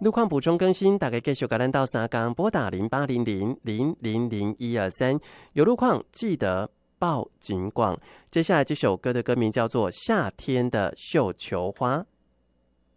路况补充更新，大概继续跟咱到三港拨打0800000123，有路况记得报警广。接下来这首歌的歌名叫做《夏天的绣球花》。